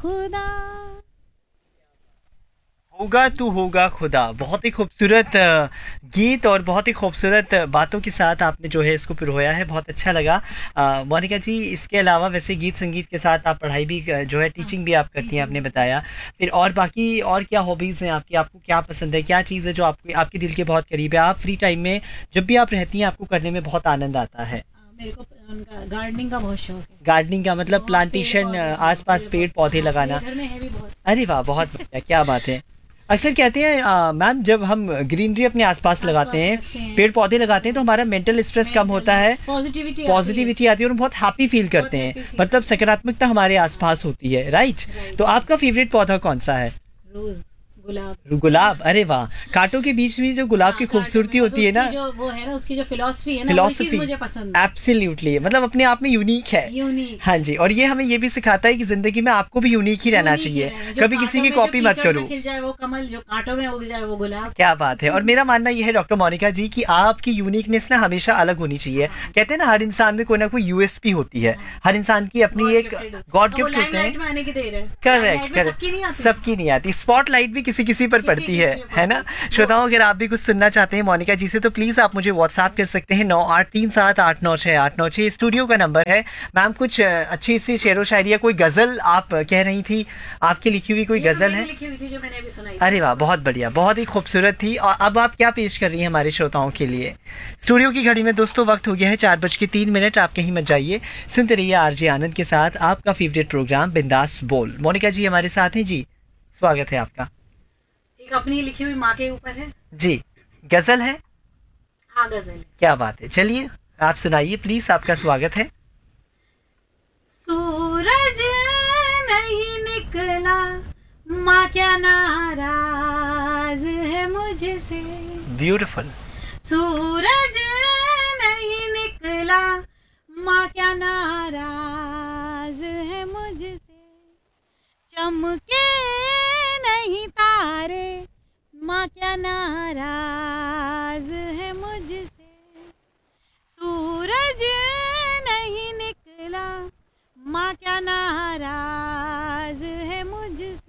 खुदा। होगा तू होगा खुदा, बहुत ही खूबसूरत गीत और बहुत ही खूबसूरत बातों के साथ आपने जो है इसको पिरोया है, बहुत अच्छा लगा। मोनिका जी, इसके अलावा वैसे गीत संगीत के साथ आप पढ़ाई भी जो है हाँ, टीचिंग भी आप करती हैं, टीचिंग आपने भी बताया। करती फिर और बाकी और क्या हॉबीज़ हैं आपकी, आपको क्या पसंद है, क्या चीज़ है जो आपके आपके दिल के बहुत करीब है, आप फ्री टाइम में जब भी आप रहती हैं आपको करने में बहुत आनंद आता है? मेरे को उनका गार्डनिंग का बहुत शौक है। गार्डनिंग का मतलब बहुत पेड़ प्लांटेशन, पौधे, हाँ आसपास पेड़ पेड़ पौधे, पौधे हाँ मेरे लगाना। घर में है भी बहुत। अरे वाह, बहुत बढ़िया, क्या बात है। अक्सर कहते हैं मैम, जब हम ग्रीनरी अपने आसपास लगाते आसपास हैं, रखते हैं पेड़ पौधे लगाते हैं, तो तो हमारा मेंटल स्ट्रेस कम मेंटल, होता हाँ है, पॉजिटिविटी आती है। पॉजिटिविटी आती है और हम बहुत हैप्पी फील बहुत करते हैं, हैप्पी फील मतलब करते हैं। सकारात्मकता हमारे हाँ आसपास होती है, राइट? तो राइट। आपका फेवरेट पौधा कौन सा है? रोज, गुलाब। गुलाब, अरे वाह। कांटों के बीच में जो गुलाब की हाँ कांटों में, खूबसूरती बस होती है उसकी ना, जो वो है ना, उसकी जो फिलॉसफी है ना, वही चीज फिलॉसफी, मुझे पसंद है। एब्सोल्युटली, मतलब अपने आप में यूनिक है। यूनिक हाँ है। जी, और ये हमें ये भी सिखाता है कि जिंदगी में आपको भी यूनिक ही रहना यूनिक ही चाहिए, रहे, जो कभी किसी कांटों की में, जो कॉपी मत कीचड़ में करो। खिल जाए वो कमल, जो कांटों में उग जाए वो गुलाब। क्या बात है। और मेरा मानना यह है डॉक्टर मोनिका जी कि आपकी यूनिकनेस ना हमेशा अलग होनी चाहिए। हाँ कहते हैं ना, हर इंसान में कोई ना कोई यूएसपी होती है, हाँ, हर इंसान की अपनी गॉड एक गिफ्टेड होते हैं, गॉड अब वो गिफ्ट होते लाइमलाइट हैं। में आने की देर है। करेक्ट, लाइमलाइट में करेक्ट। सबकी नहीं आती। सबकी नहीं आती, स्पॉटलाइट भी किसी किसी पर किसी पड़ती किसी में है ना? पड़ती है वो। श्रोताओं, अगर आप भी कुछ सुनना चाहते हैं मोनिका जी से, तो प्लीज आप मुझे व्हाट्सएप कर सकते हैं, 9837896896 स्टूडियो का नंबर है। मैम, कुछ अच्छी सी शेरो शायरी या कोई गजल आप कह रही थी, आपकी लिखी हुई कोई ये तो गजल मेरी है? लिखी हुई थी जो मैंने अभी सुनाई अरे थी। वाह, बहुत बढ़िया, बहुत ही खूबसूरत थी। और अब आप क्या पेश कर रही हैं हमारे श्रोताओं के लिए? स्टूडियो की घड़ी में दोस्तों वक्त हो गया है 4:03। आप कहीं मत जाइए, सुनते रहिए आरजे आनंद के साथ आपका फेवरेट प्रोग्राम बिंदास बोल। मोनिका जी हमारे साथ हैं जी, स्वागत है आपका। एक अपनी लिखी हुई माँ के ऊपर है। जी, गजल है? हाँ गजल है। क्या बात है, चलिए आप सुनाइए प्लीज, आपका स्वागत है। सूरज नहीं निकला, माँ क्या नाराज है मुझसे। ब्यूटीफुल। सूरज नहीं निकला, माँ क्या नाराज है मुझसे। चमके नहीं तारे, माँ क्या नाराज है मुझसे। सूरज नहीं निकला, माँ क्या नाराज है मुझसे।